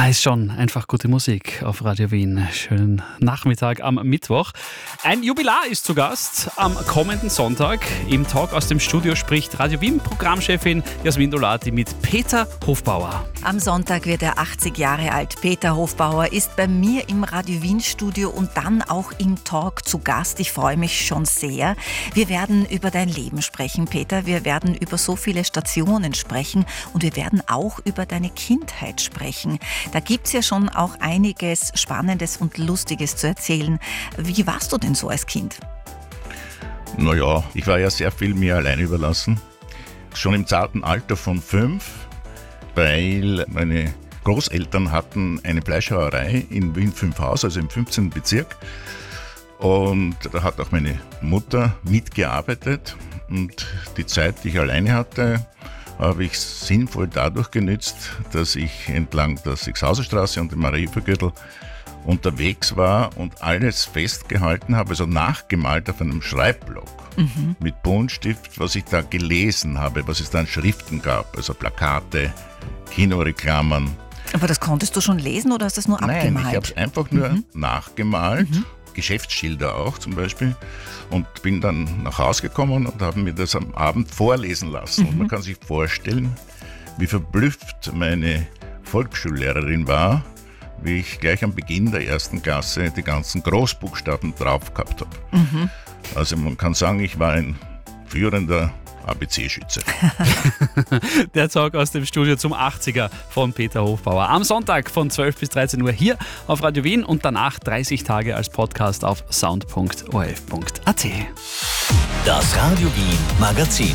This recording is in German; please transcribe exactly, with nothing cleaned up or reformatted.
Ah, ist schon einfach gute Musik auf Radio Wien. Schönen Nachmittag am Mittwoch. Ein Jubilar ist zu Gast am kommenden Sonntag. Im Talk aus dem Studio spricht Radio Wien Programmchefin Jasmin Dolati mit Peter Hofbauer. Am Sonntag wird er achtzig Jahre alt. Peter Hofbauer ist bei mir im Radio Wien Studio und dann auch im Talk zu Gast. Ich freue mich schon sehr. Wir werden über dein Leben sprechen, Peter. Wir werden über so viele Stationen sprechen und wir werden auch über deine Kindheit sprechen. Da gibt es ja schon auch einiges Spannendes und Lustiges zu erzählen. Wie warst du denn so als Kind? Naja, ich war ja sehr viel mir allein überlassen. Schon im zarten Alter von fünf, weil meine Großeltern hatten eine Fleischhauerei in Wien fünf Haus, also im fünfzehnten Bezirk. Und da hat auch meine Mutter mitgearbeitet. Und die Zeit, die ich alleine hatte, habe ich sinnvoll dadurch genützt, dass ich entlang der Sechshauserstraße und dem Mariahilfergürtel unterwegs war und alles festgehalten habe, also nachgemalt auf einem Schreibblock mhm. mit Buntstift, was ich da gelesen habe, was es da an Schriften gab, also Plakate, Kinoreklamen. Aber das konntest du schon lesen oder hast du das nur abgemalt? Nein, ich habe es einfach nur mhm. nachgemalt. Mhm. Geschäftsschilder auch zum Beispiel, und bin dann nach Hause gekommen und habe mir das am Abend vorlesen lassen. Mhm. Und man kann sich vorstellen, wie verblüfft meine Volksschullehrerin war, wie ich gleich am Beginn der ersten Klasse die ganzen Großbuchstaben drauf gehabt habe. Mhm. Also man kann sagen, ich war ein führender A B C-Schütze. Der Talk aus dem Studio zum achtziger von Peter Hofbauer. Am Sonntag von zwölf bis dreizehn Uhr hier auf Radio Wien und danach dreißig Tage als Podcast auf sound punkt o r f punkt a t. Das Radio Wien Magazin.